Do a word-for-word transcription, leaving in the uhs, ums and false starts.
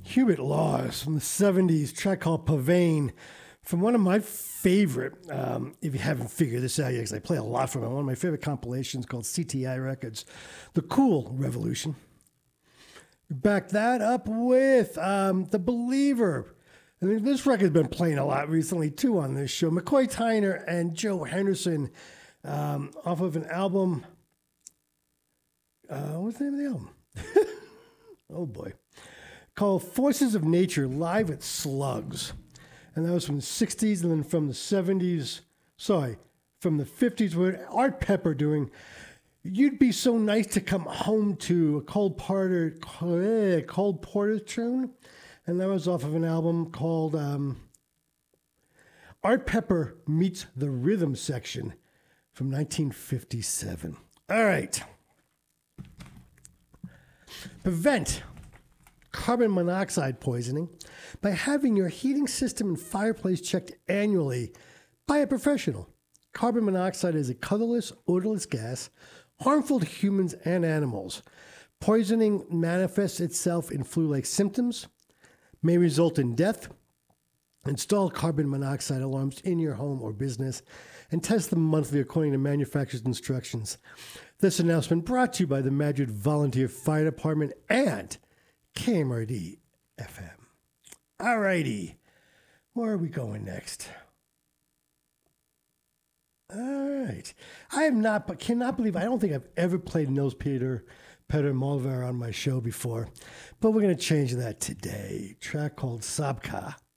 Hubert Laws from the seventies, track called Pavane, from one of my favorite, um, if you haven't figured this out yet, because I play a lot from it, one of my favorite compilations called C T I Records, The Cool Revolution. Back that up with um, The Believer. I mean, this record's been playing a lot recently, too, on this show. McCoy Tyner and Joe Henderson, um, off of an album. Uh, what's the name of the album? Oh, boy. Called Forces of Nature, live at Slugs. And that was from the sixties, and then from the seventies, sorry, from the fifties, with Art Pepper doing You'd Be So Nice to Come Home To, a Cole Porter, Cole Porter tune. And that was off of an album called um, Art Pepper Meets the Rhythm Section from nineteen fifty-seven. All right. Prevent carbon monoxide poisoning by having your heating system and fireplace checked annually by a professional. Carbon monoxide is a colorless, odorless gas, harmful to humans and animals. Poisoning manifests itself in flu-like symptoms, may result in death. Install carbon monoxide alarms in your home or business and test them monthly according to manufacturer's instructions. This announcement brought to you by the Madrid Volunteer Fire Department and K M R D F M. All righty. Where are we going next? All right. I am not, but cannot believe, I don't think I've ever played Nils Peter, Peter Molvar on my show before, but we're going to change that today. A track called Sabka.